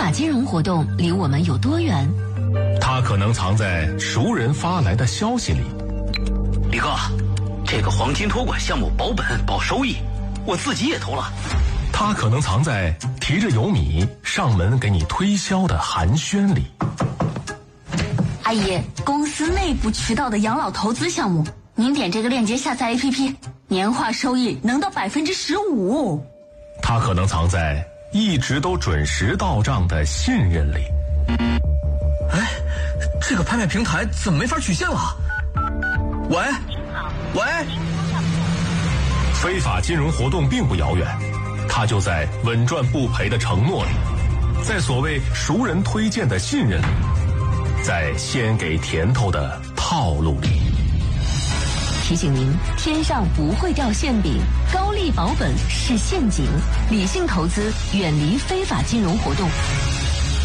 法金融活动离我们有多远？ 它可能藏在熟人发来的消息里。 李哥，这个黄金托管项目保本保收益，我自己也投了。 它可能藏在提着油米上门给你推销的寒暄里。 阿姨，公司内部渠道的养老投资项目，您点这个链接下载 APP， 年化收益能到15%。 它可能藏在一直都准时到账的信任里。 哎，这个拍卖平台怎么没法取现了？喂， 非法金融活动并不遥远，它就在稳赚不赔的承诺里，在所谓熟人推荐的信任里，在先给甜头的套路里。 提醒您，天上不会掉馅饼，高利保本是陷阱，理性投资，远离非法金融活动。